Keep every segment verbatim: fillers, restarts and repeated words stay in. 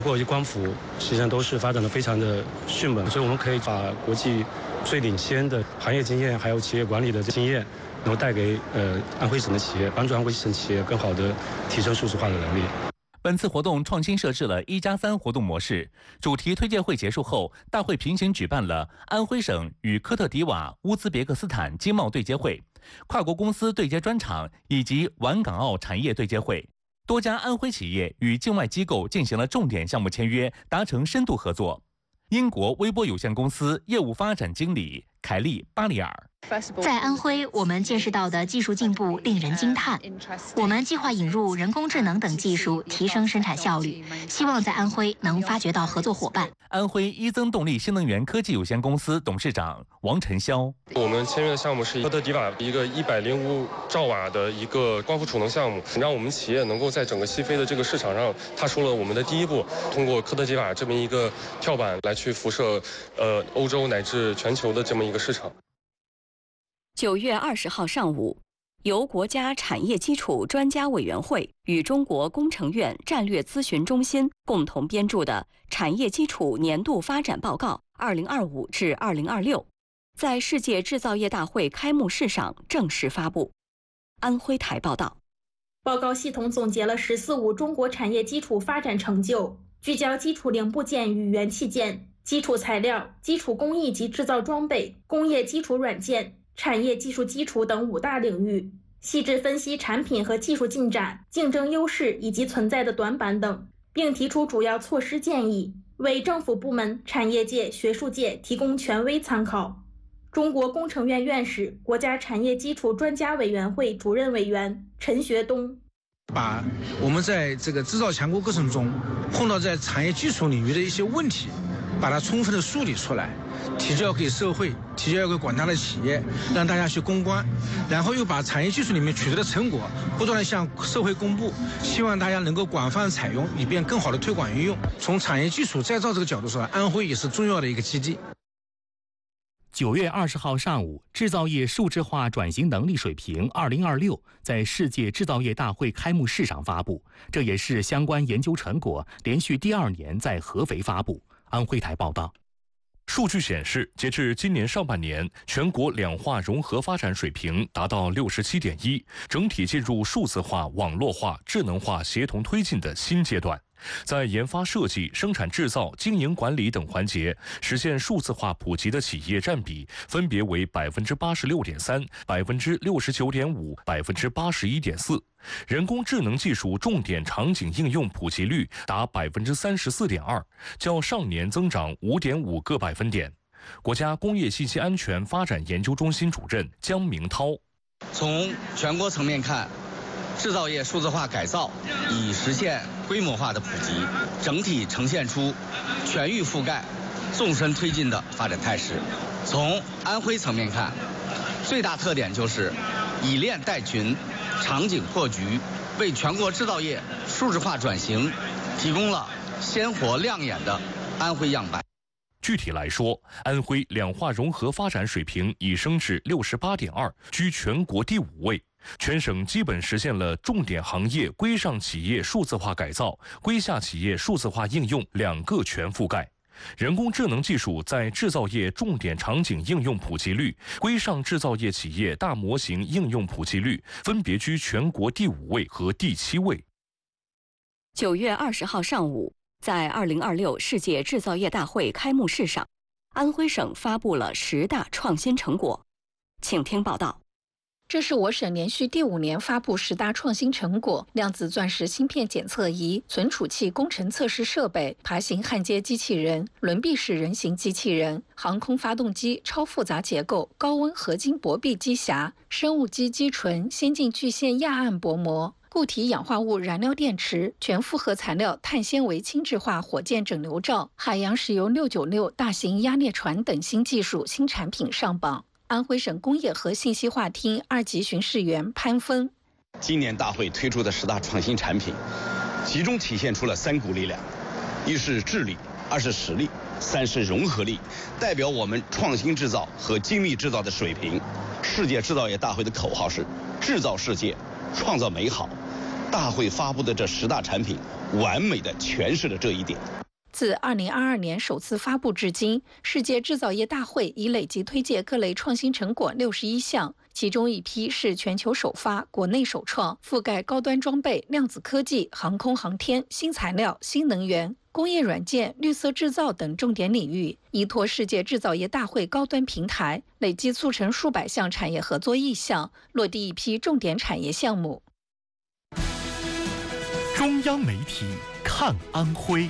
国际光伏实际上都是发展的非常的迅猛，所以我们可以把国际最领先的行业经验，还有企业管理的经验，能够带给呃安徽省的企业，帮助安徽省企业更好的提升数字化的能力。 本次活动创新设置了一加三活动模式，主题推介会结束后，大会平行举办了安徽省与科特迪瓦、乌兹别克斯坦经贸对接会、跨国公司对接专场以及皖港澳产业对接会。多家安徽企业与境外机构进行了重点项目签约，达成深度合作。英国微波有限公司业务发展经理凯利·巴里尔。 在安徽，我们见识到的技术进步令人惊叹。我们计划引入人工智能等技术，提升生产效率，希望在安徽能发掘到合作伙伴。 安徽一增动力新能源科技有限公司董事长王晨霄： 我们签约的项目是科特迪瓦一个一百零五兆瓦的一个光伏储能项目，让我们企业能够在整个西非的这个市场上踏出了我们的第一步，通过科特迪瓦这么一个跳板来去辐射呃欧洲乃至全球的这么一个市场。 九月二十号上午，由国家产业基础专家委员会与中国工程院战略咨询中心共同编著的《产业基础年度发展报告（二零二五至二零二六）》在世界制造业大会开幕式上正式发布。安徽台报道， 报告系统总结了“十四五”中国产业基础发展成就，聚焦基础零部件与元器件、基础材料、基础工艺及制造装备、工业基础软件、产业技术基础等五大领域，细致分析产品和技术进展、竞争优势以及存在的短板等，并提出主要措施建议，为政府部门、产业界、学术界提供权威参考。中国工程院院士、国家产业基础专家委员会主任委员陈学东： 把我们在这个制造强国过程中碰到在产业基础领域的一些问题，把它充分的梳理出来，提交给社会，提交给广大的企业，让大家去攻关，然后又把产业技术里面取得的成果不断的向社会公布，希望大家能够广泛采用，以便更好的推广运用。从产业基础再造这个角度说，安徽也是重要的一个基地。 九月二十号上午，制造业数字化转型能力水平二零二六在世界制造业大会开幕式上发布，这也是相关研究成果连续第二年在合肥发布。安徽台报道。 数据显示，截至今年上半年，全国两化融合发展水平达到六十七点一，整体进入数字化、网络化、智能化协同推进的新阶段。在研发设计、生产制造、经营管理等环节实现数字化普及的企业占比分别为百分之八十六点三、百分之六十九点五、百分之八十一点四。人工智能技术重点场景应用普及率达百分之三十四点二，较上年增长五点五个百分点。国家工业信息安全发展研究中心主任姜明涛： 从全国层面看，制造业数字化改造已实现规模化的普及，整体呈现出全域覆盖、纵深推进的发展态势。从安徽层面看，最大特点就是以链带群、场景破局，为全国制造业数字化转型提供了鲜活亮眼的安徽样板。 具体来说，安徽两化融合发展水平已升至六十八点二，居全国第五位。全省基本实现了重点行业规上企业数字化改造、规下企业数字化应用两个全覆盖。人工智能技术在制造业重点场景应用普及率、规上制造业企业大模型应用普及率分别居全国第五位和第七位。 九月二十号上午，在二零二六世界制造业大会开幕式上，安徽省发布了十大创新成果。请听报道。 这是我省连续第五年发布十大创新成果：量子钻石芯片检测仪、存储器工程测试设备、爬行焊接机器人、轮臂式人形机器人、航空发动机超复杂结构、高温合金薄壁机匣、生物基基醇、先进聚线亚暗薄膜、固体氧化物燃料电池、全复合材料碳纤维轻质化火箭整流罩、海洋石油六九六大型压裂船等新技术新产品上榜。安徽省工业和信息化厅二级巡视员潘峰： 今年大会推出的十大创新产品，集中体现出了三股力量：一是智力，二是实力，三是融合力，代表我们创新制造和精密制造的水平。世界制造业大会的口号是：制造世界，创造美好。 大会发布的这十大产品，完美的诠释了这一点。 自二零二二年首次发布至今，世界制造业大会已累计推介各类创新成果六十一项，其中一批是全球首发、国内首创，覆盖高端装备、量子科技、航空航天、新材料、新能源、工业软件、绿色制造等重点领域，依托世界制造业大会高端平台，累计促成数百项产业合作意向，落地一批重点产业项目。 中央媒体看安徽。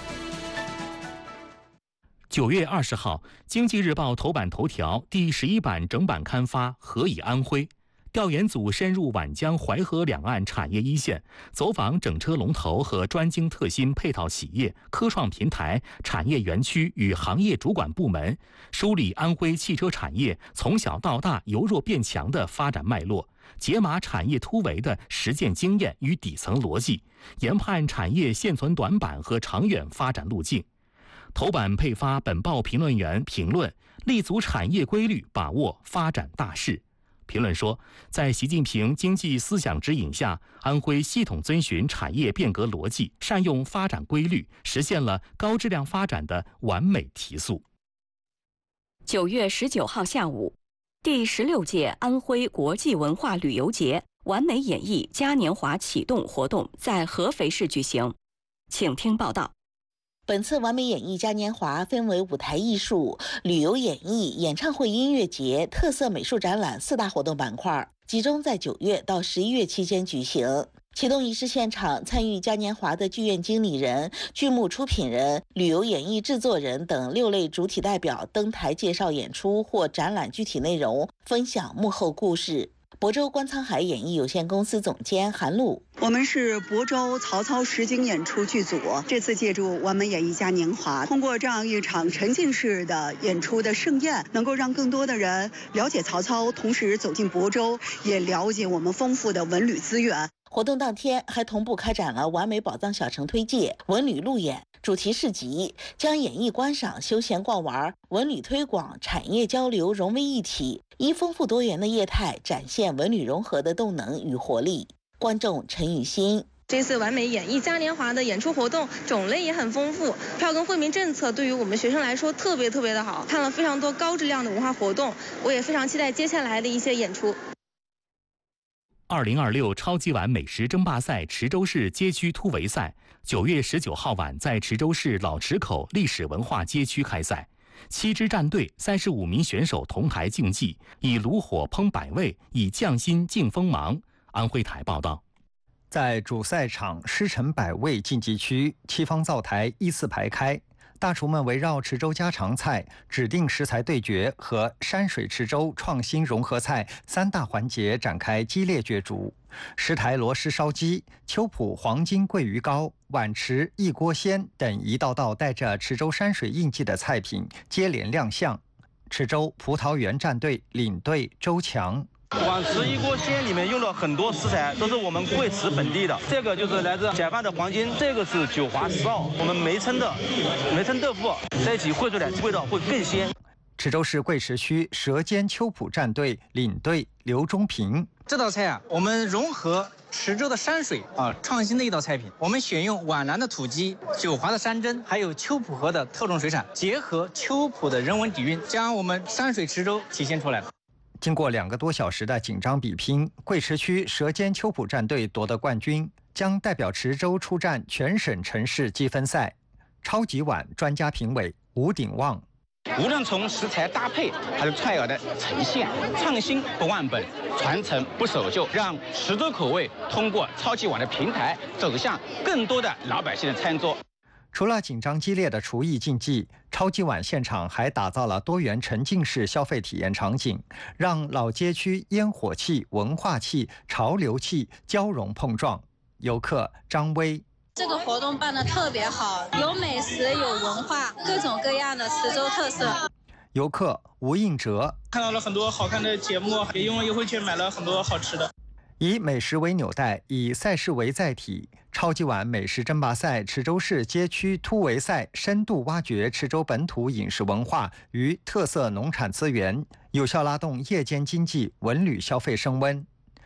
九月二十号，《经济日报》头版头条第十一版整版刊发“何以安徽”。调研组深入皖江淮河两岸产业一线，走访整车龙头和专精特新配套企业、科创平台、产业园区与行业主管部门，梳理安徽汽车产业从小到大由弱变强的发展脉络，解码产业突围的实践经验与底层逻辑，研判产业现存短板和长远发展路径。头版配发本报评论员评论：立足产业规律，把握发展大势。评论说，在习近平经济思想指引下，安徽系统遵循产业变革逻辑，善用发展规律，实现了高质量发展的完美提速。 九月十九号下午，第十六届安徽国际文化旅游节完美演艺嘉年华启动活动在合肥市举行，请听报道。 本次完美演艺嘉年华分为舞台艺术、旅游演艺、演唱会音乐节、特色美术展览四大活动板块，集中在九月到十一月期间举行。启动仪式现场，参与嘉年华的剧院经理人、剧目出品人、旅游演艺制作人等六类主体代表登台介绍演出或展览具体内容，分享幕后故事。亳州观沧海演艺有限公司总监韩露： 我们是亳州曹操实景演出剧组，这次借助完美演艺嘉年华，通过这样一场沉浸式的演出的盛宴，能够让更多的人了解曹操，同时走进亳州，也了解我们丰富的文旅资源。 活动当天还同步开展了完美宝藏小城推介、文旅路演、主题市集，将演艺观赏、休闲逛玩、文旅推广、产业交流融为一体，以丰富多元的业态展现文旅融合的动能与活力。观众陈雨欣： 这次完美演艺嘉年华的演出活动种类也很丰富，票根惠民政策对于我们学生来说特别特别的好，看了非常多高质量的文化活动，我也非常期待接下来的一些演出。 二零二六超级碗美食争霸赛池州市街区突围赛，九月十九号晚在池州市老池口历史文化街区开赛。七支战队，三十五名选手同台竞技，以炉火烹百味，以匠心敬锋芒。安徽台报道。 在主赛场狮城百味竞技区，七方灶台依次排开。大厨们围绕池州家常菜、指定食材对决和山水池州创新融合菜三大环节展开激烈角逐。十台螺蛳烧鸡、秋浦黄金桂鱼糕、碗池一锅鲜等一道道带着池州山水印记的菜品接连亮相。池州葡萄园战队领队周强： 碗池一锅鲜里面用了很多食材，都是我们贵池本地的。这个就是来自解放的黄金，这个是九华十澳，我们梅村的梅村豆腐在一起烩出来，味道会更鲜。 池州市贵池区舌尖秋浦战队领队刘忠平： 这道菜啊，我们融合池州的山水啊，创新的一道菜品。我们选用皖南的土鸡、九华的山珍，还有秋浦河的特种水产，结合秋浦的人文底蕴，将我们山水池州体现出来了。 经过两个多小时的紧张比拼，贵池区舌尖秋浦战队夺得冠军，将代表池州出战全省城市积分赛。超级碗专家评委吴鼎旺： 无论从食材搭配还是菜肴的呈现，创新不忘本，传承不守旧，让池州口味通过超级碗的平台走向更多的老百姓的餐桌。 除了紧张激烈的厨艺竞技，超级碗现场还打造了多元沉浸式消费体验场景，让老街区烟火气、文化气、潮流气交融碰撞。游客张威： 这个活动办得特别好，有美食，有文化，各种各样的池州特色。 游客吴应哲： 看到了很多好看的节目，也用了优惠券买了很多好吃的。 以美食为纽带，以赛事为载体，超级碗美食争霸赛池州市街区突围赛深度挖掘池州本土饮食文化与特色农产资源，有效拉动夜间经济、文旅消费升温。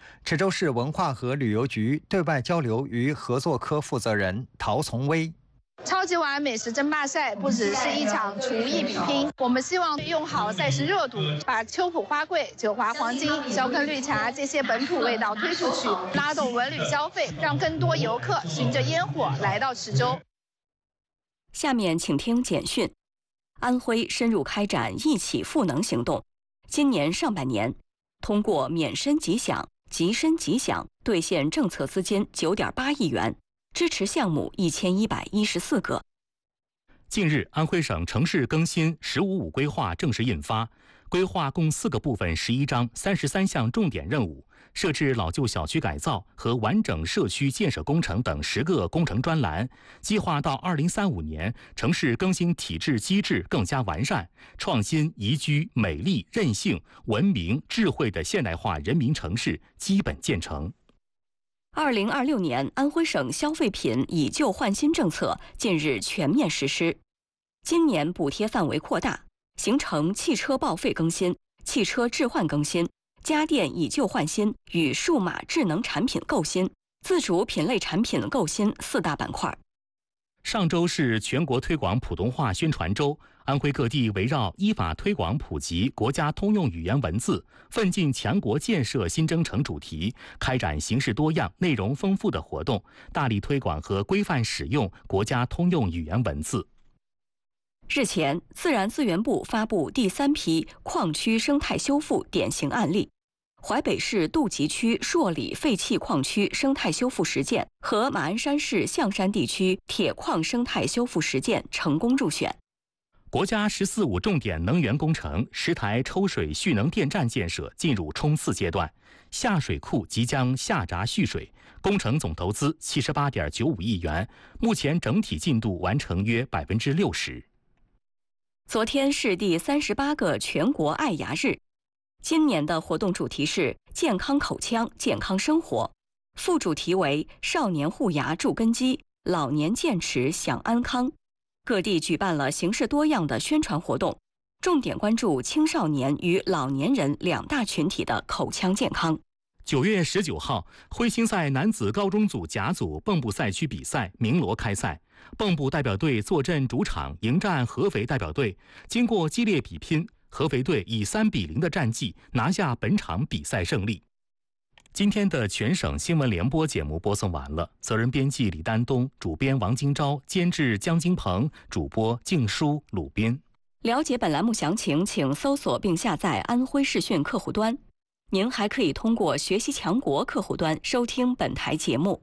池州市文化和旅游局对外交流与合作科负责人陶从威。 超级碗美食争霸赛不只是一场厨艺比拼，我们希望用好赛事热度，把秋浦花桂、九华黄金、小坑绿茶这些本土味道推出去，拉动文旅消费，让更多游客循着烟火来到池州。 下面请听简讯。安徽深入开展一起赋能行动，今年上半年，通过免申即享、即申即享兑现政策资金九点八亿元。支持项目一千一百一十四个。 近日，安徽省城市更新“十五五”规划正式印发，规划共四个部分、十一章、三十三项重点任务，设置老旧小区改造和完整社区建设工程等十个工程专栏。计划到二零三五年，城市更新体制机制更加完善，创新、宜居、美丽、韧性、文明、智慧的现代化人民城市基本建成。 二零二六年，安徽省消费品以旧换新政策近日全面实施。今年补贴范围扩大，形成汽车报废更新、汽车置换更新、家电以旧换新与数码智能产品购新、自主品类产品购新四大板块。 上周是全国推广普通话宣传周，安徽各地围绕依法推广普及国家通用语言文字，奋进强国建设新征程主题，开展形式多样、内容丰富的活动，大力推广和规范使用国家通用语言文字。 日前，自然资源部发布第三批矿区生态修复典型案例。淮北市杜集区朔里废弃矿区生态修复实践和马鞍山市象山地区铁矿生态修复实践成功入选。 国家“十四五”重点能源工程十台抽水蓄能电站建设进入冲刺阶段，下水库即将下闸蓄水，工程总投资七十八点九五亿元，目前整体进度完成约百分之六十。 昨天是第三十八个全国爱牙日。今年的活动主题是健康口腔、健康生活，副主题为少年护牙筑根基，老年健齿享安康。各地举办了形式多样的宣传活动，重点关注青少年与老年人两大群体的口腔健康。 九月十九号，徽新赛男子高中组甲组蚌埠赛区比赛鸣锣开赛，蚌埠代表队坐镇主场迎战合肥代表队，经过激烈比拼，合肥队以三比零的战绩拿下本场比赛胜利。今天的全省新闻联播节目播送完了，责任编辑李丹东，主编王金钊，监制江金鹏，主播静书、鲁斌。 了解本栏目详情，请搜索并下载安徽视讯客户端。您还可以通过学习强国客户端收听本台节目。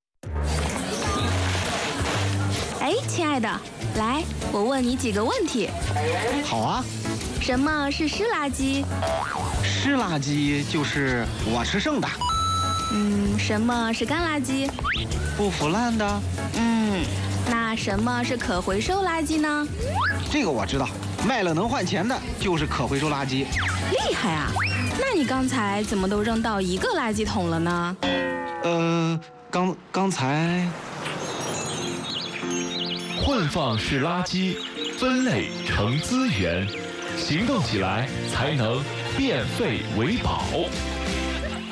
哎，亲爱的，来，我问你几个问题。 好啊。 什么是湿垃圾？ 湿垃圾就是我吃剩的。 嗯，什么是干垃圾？ 不腐烂的。 嗯，那什么是可回收垃圾呢？ 这个我知道，卖了能换钱的就是可回收垃圾。 厉害啊！那你刚才怎么都扔到一个垃圾桶了呢？ 呃，刚刚才混放式垃圾，分类成资源，行动起来才能变废为宝。